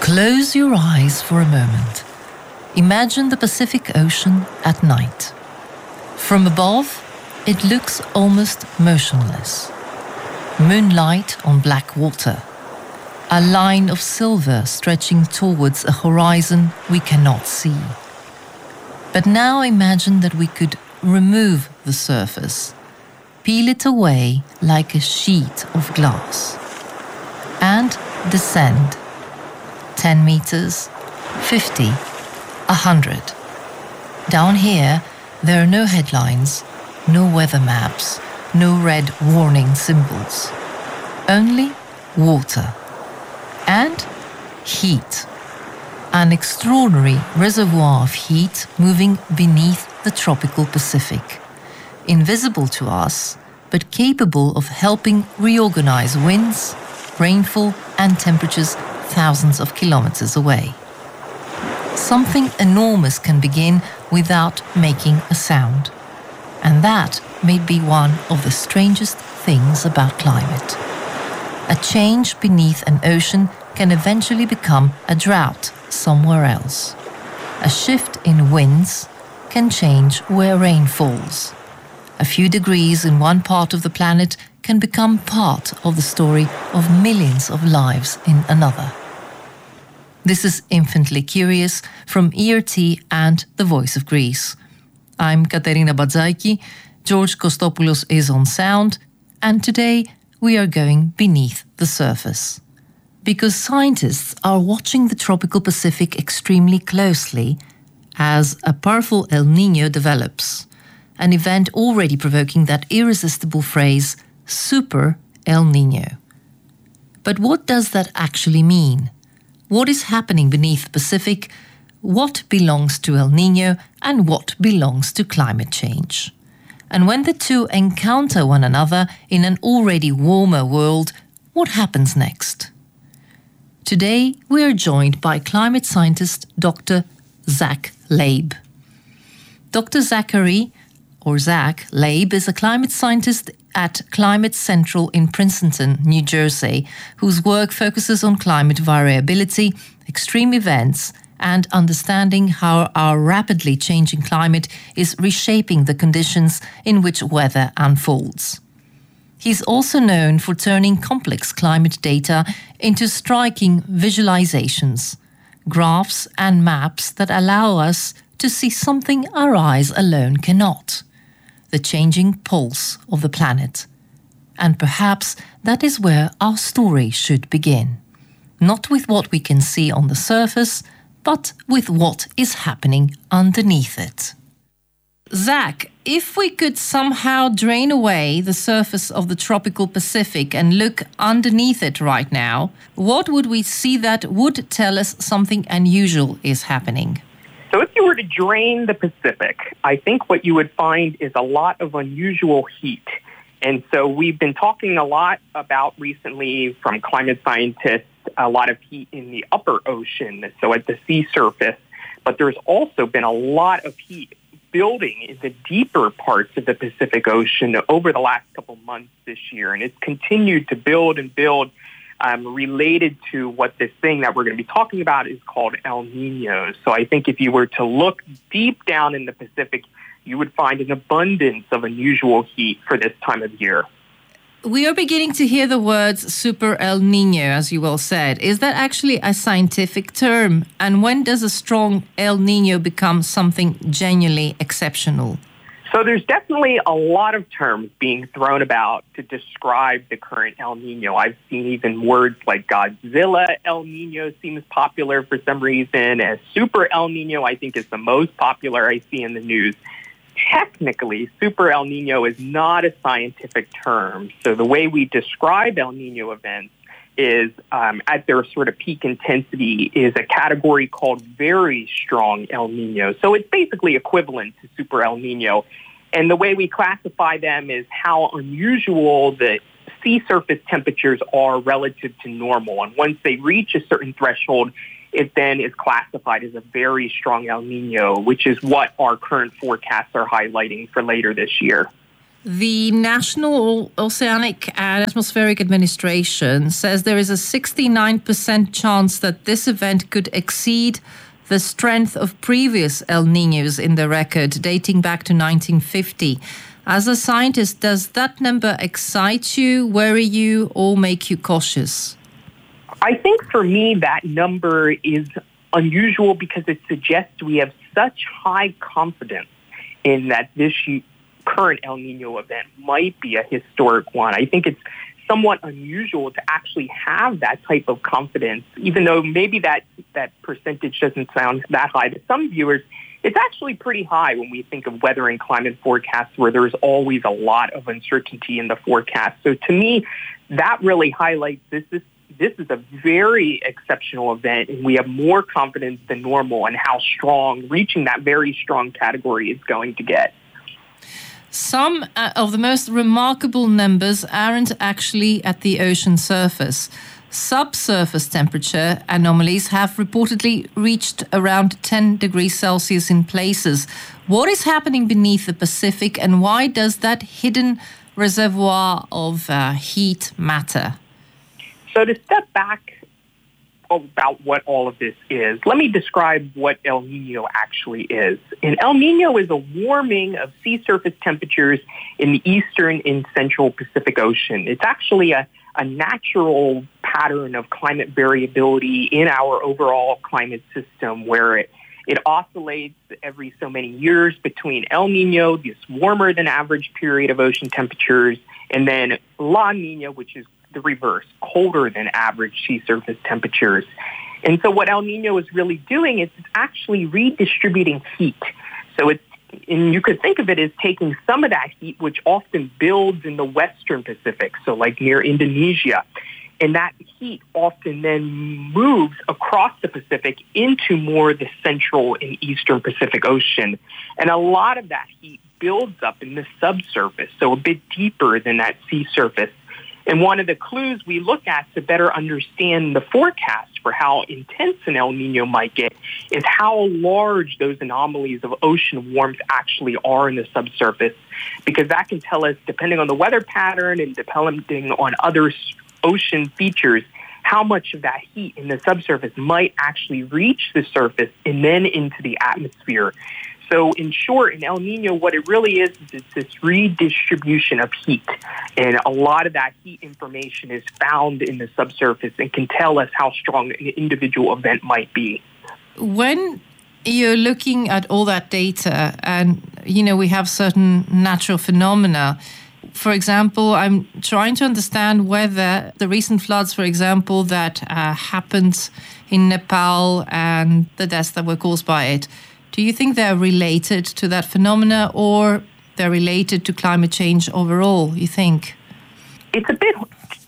Close your eyes for a moment. Imagine the Pacific Ocean at night. From above, it looks almost motionless. Moonlight on black water. A line of silver stretching towards a horizon we cannot see. But now imagine that we could remove the surface, peel it away like a sheet of glass, and descend 10 meters, 50, 100. Down here, there are no headlines, no weather maps, no red warning symbols. Only water. And heat. An extraordinary reservoir of heat moving beneath the tropical Pacific. Invisible to us, but capable of helping reorganize winds, rainfall, and temperatures thousands of kilometers away. Something enormous can begin without making a sound. And that may be one of the strangest things about climate. A change beneath an ocean can eventually become a drought somewhere else. A shift in winds can change where rain falls. A few degrees in one part of the planet can become part of the story of millions of lives in another. This is Infinitely Curious from ERT and The Voice of Greece. I'm Katerina Badzaiki, George Kostopoulos is on sound, and today we are going beneath the surface. Because scientists are watching the tropical Pacific extremely closely as a powerful El Niño develops, an event already provoking that irresistible phrase, Super El Niño. But what does that actually mean? What is happening beneath the Pacific? What belongs to El Niño and what belongs to climate change? And when the two encounter one another in an already warmer world, what happens next? Today, we are joined by climate scientist Dr. Zach Leib. Dr. Zachary, or Zach Leib, is a climate scientist at Climate Central in Princeton, New Jersey, whose work focuses on climate variability, extreme events, and understanding how our rapidly changing climate is reshaping the conditions in which weather unfolds. He's also known for turning complex climate data into striking visualizations, graphs and maps that allow us to see something our eyes alone cannot: the changing pulse of the planet. And perhaps that is where our story should begin. Not with what we can see on the surface, but with what is happening underneath it. Zach, if we could somehow drain away the surface of the tropical Pacific and look underneath it right now, what would we see that would tell us something unusual is happening? So if you were to drain the Pacific, I think what you would find is a lot of unusual heat. And so we've been talking a lot about recently from climate scientists, a lot of heat in the upper ocean, so at the sea surface. But there's also been a lot of heat building in the deeper parts of the Pacific Ocean over the last couple months this year. And it's continued to build and build related to what this thing that we're going to be talking about is called El Niño. So I think if you were to look deep down in the Pacific, you would find an abundance of unusual heat for this time of year. We are beginning to hear the words Super El Niño, as you well said. Is that actually a scientific term? And when does a strong El Niño become something genuinely exceptional? So there's definitely a lot of terms being thrown about to describe the current El Niño. I've seen even words like Godzilla El Niño seems popular for some reason. As Super El Niño, I think, is the most popular I see in the news. Technically, Super El Niño is not a scientific term. So the way we describe El Niño events is at their sort of peak intensity is a category called very strong El Niño. So it's basically equivalent to Super El Niño. And the way we classify them is how unusual the sea surface temperatures are relative to normal. And once they reach a certain threshold, it then is classified as a very strong El Niño, which is what our current forecasts are highlighting for later this year. The National Oceanic and Atmospheric Administration says there is a 69% chance that this event could exceed the strength of previous El Niños in the record, dating back to 1950. As a scientist, does that number excite you, worry you, or make you cautious? I think for me that number is unusual because it suggests we have such high confidence in that this current El Nino event might be a historic one. I think it's somewhat unusual to actually have that type of confidence, even though maybe that percentage doesn't sound that high to some viewers. It's actually pretty high when we think of weather and climate forecasts where there's always a lot of uncertainty in the forecast. So to me, that really highlights this is a very exceptional event, and we have more confidence than normal in how strong reaching that very strong category is going to get. Some of the most remarkable numbers aren't actually at the ocean surface. Subsurface temperature anomalies have reportedly reached around 10 degrees Celsius in places. What is happening beneath the Pacific, and why does that hidden reservoir of heat matter? So to step back about what all of this is, let me describe what El Nino actually is. And El Nino is a warming of sea surface temperatures in the eastern and central Pacific Ocean. It's actually a natural pattern of climate variability in our overall climate system where it oscillates every so many years between El Nino, this warmer than average period of ocean temperatures, and then La Nina, which is the reverse, colder than average sea surface temperatures. And so what El Nino is really doing is it's actually redistributing heat. So and you could think of it as taking some of that heat, which often builds in the western Pacific, so like near Indonesia, and that heat often then moves across the Pacific into more the central and eastern Pacific Ocean. And a lot of that heat builds up in the subsurface, so a bit deeper than that sea surface. And one of the clues we look at to better understand the forecast for how intense an El Nino might get is how large those anomalies of ocean warmth actually are in the subsurface, because that can tell us, depending on the weather pattern and depending on other ocean features, how much of that heat in the subsurface might actually reach the surface and then into the atmosphere. So in short, in El Nino, what it really is this redistribution of heat. And a lot of that heat information is found in the subsurface and can tell us how strong an individual event might be. When you're looking at all that data and, we have certain natural phenomena, for example, I'm trying to understand whether the recent floods, for example, that happened in Nepal and the deaths that were caused by it, do you think they're related to that phenomena or they're related to climate change overall, you think? It's a bit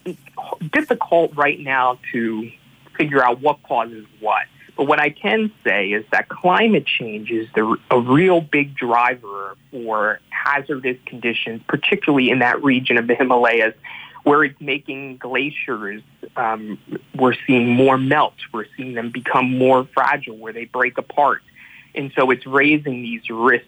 difficult right now to figure out what causes what. But what I can say is that climate change is a real big driver for hazardous conditions, particularly in that region of the Himalayas, where it's making glaciers, we're seeing more melt, we're seeing them become more fragile, where they break apart. And so it's raising these risks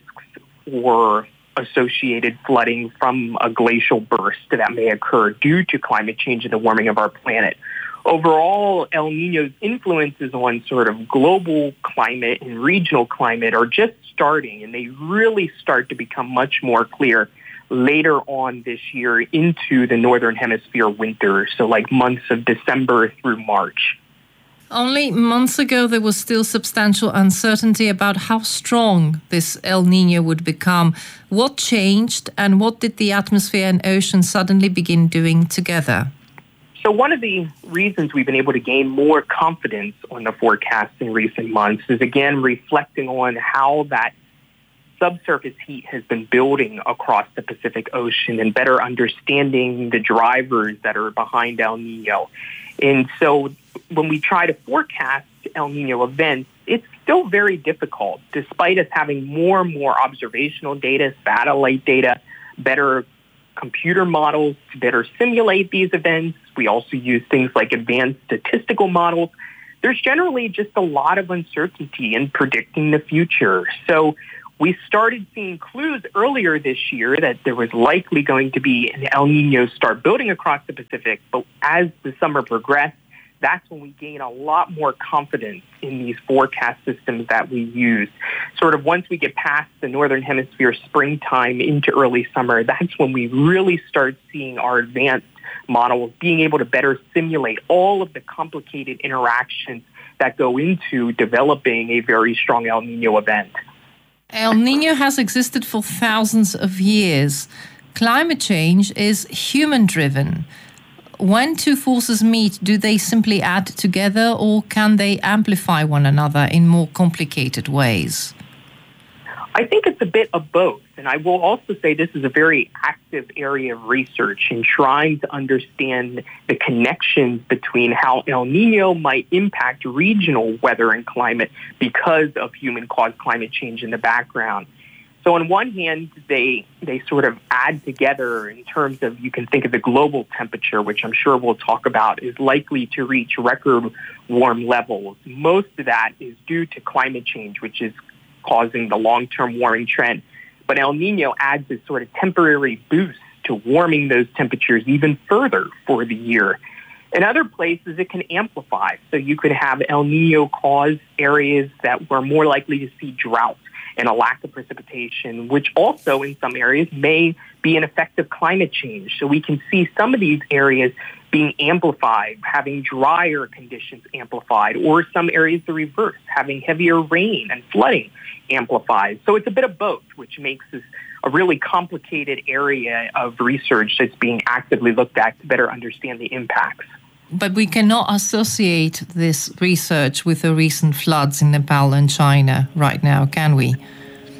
for associated flooding from a glacial burst that may occur due to climate change and the warming of our planet. Overall, El Nino's influences on sort of global climate and regional climate are just starting, and they really start to become much more clear later on this year into the Northern Hemisphere winter, so like months of December through March. Only months ago, there was still substantial uncertainty about how strong this El Nino would become. What changed, and what did the atmosphere and ocean suddenly begin doing together? So one of the reasons we've been able to gain more confidence on the forecast in recent months is, again, reflecting on how that subsurface heat has been building across the Pacific Ocean and better understanding the drivers that are behind El Nino. And so when we try to forecast El Nino events, it's still very difficult, despite us having more and more observational data, satellite data, better computer models to better simulate these events. We also use things like advanced statistical models. There's generally just a lot of uncertainty in predicting the future. So We started seeing clues earlier this year that there was likely going to be an El Nino start building across the Pacific, but as the summer progressed, that's when we gain a lot more confidence in these forecast systems that we use. Sort of once we get past the Northern Hemisphere springtime into early summer, that's when we really start seeing our advanced models being able to better simulate all of the complicated interactions that go into developing a very strong El Nino event. El Nino has existed for thousands of years. Climate change is human-driven. When two forces meet, do they simply add together, or can they amplify one another in more complicated ways? I think it's a bit of both. And I will also say this is a very active area of research in trying to understand the connections between how El Nino might impact regional weather and climate because of human-caused climate change in the background. So on one hand, they sort of add together in terms of, you can think of the global temperature, which I'm sure we'll talk about, is likely to reach record warm levels. Most of that is due to climate change, which is causing the long-term warming trend. But El Nino adds a sort of temporary boost to warming those temperatures even further for the year. In other places, it can amplify. So you could have El Nino cause areas that were more likely to see drought and a lack of precipitation, which also in some areas may be an effect of climate change. So we can see some of these areas being amplified, having drier conditions amplified, or some areas the reverse, having heavier rain and flooding amplified. So it's a bit of both, which makes this a really complicated area of research that's being actively looked at to better understand the impacts. But we cannot associate this research with the recent floods in Nepal and China right now, can we?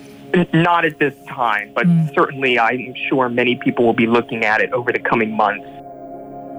Not at this time, but certainly I'm sure many people will be looking at it over the coming months.